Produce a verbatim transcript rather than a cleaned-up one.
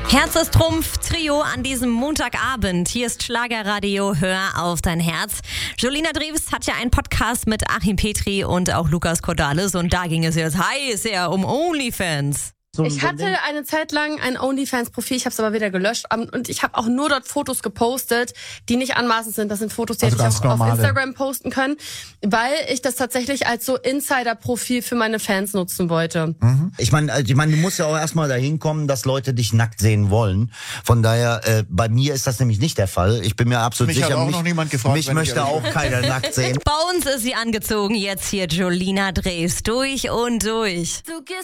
Herz ist Trumpf, Trio an diesem Montagabend. Hier ist Schlagerradio, hör auf dein Herz. Jolina Drews hat ja einen Podcast mit Achim Petri und auch Lukas Cordalis und da ging es jetzt heiß ja um OnlyFans. Ich hatte eine Zeit lang ein OnlyFans-Profil, ich habe es aber wieder gelöscht und ich habe auch nur dort Fotos gepostet, die nicht anmaßend sind. Das sind Fotos, die Also hätte ich auch normale. auf Instagram posten können, weil ich das tatsächlich als so Insider-Profil für meine Fans nutzen wollte. Mhm. Ich meine, ich mein, du musst ja auch erstmal dahin kommen, dass Leute dich nackt sehen wollen. Von daher, äh, bei mir ist das nämlich nicht der Fall. Ich bin mir absolut Mich sicher, hat auch mich, noch niemand gefragt, mich wenn ich möchte ehrlich auch bin. keiner nackt sehen. Bei uns ist sie angezogen, jetzt hier Jolina Drews, durch und durch. Du gehst